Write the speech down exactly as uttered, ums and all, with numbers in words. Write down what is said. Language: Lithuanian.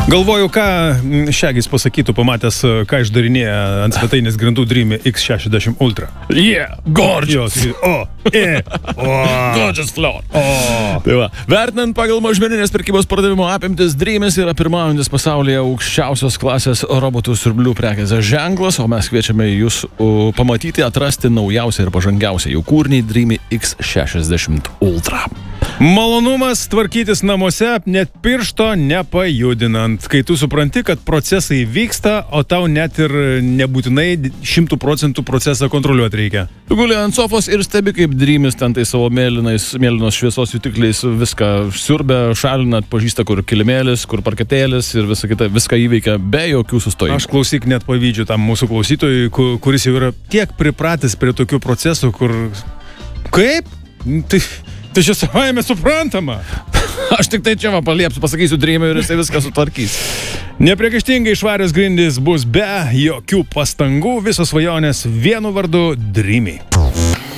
Galvoju, ką Šegis pasakytų, pamatęs, ką išdarinėja ant svetainės grindų Dreamy X šešiasdešimt Ultra. Yeah, gorgeous. O, e, o. Gorgeous floor. O. Tai va, vertinant pagal mažmeninės prekybos pardavimo apimtis, Dreamys yra pirmaujantis pasaulyje aukščiausios klasės robotų siurblių prekės ženklas, o mes kviečiame jūs uh, pamatyti, atrasti naujausią ir pažangiausią jų kūrinį Dreamy X šešiasdešimt Ultra. Malonumas tvarkytis namuose, net piršto nepajudinant, kai tu supranti, kad procesai vyksta, o tau net ir nebūtinai šimtų procentų procesą kontroliuoti reikia. Tu guli ant sofos ir stebi, kaip Dreamys ten tai savo mėlynais, mėlynos šviesos jutikliais viską siurbia, šalina, atpažįsta, kur kilimėlis, kur parketėlis ir visą kitą, viską įveikia be jokių sustojimų. Aš klausyk net pavydžiu tam mūsų klausytojui, kuris jau yra tiek pripratęs prie tokių procesų, kur... Kaip? Tai... Tai čia savaime suprantama. Aš tik tai čia va paliepsiu, pasakysiu Dreamy ir jisai viską sutvarkys. Nepriekaištingai švarios grindys bus be jokių pastangų, visos svajonės vienu vardu Dreamy.